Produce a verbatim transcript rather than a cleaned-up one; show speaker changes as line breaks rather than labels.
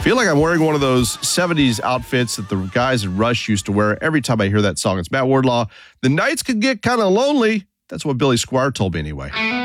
feel like I'm wearing one of those seventies outfits that the guys at Rush used to wear every time I hear that song. It's Matt Wardlaw. The nights could get kind of lonely. That's what Billy Squier told me anyway.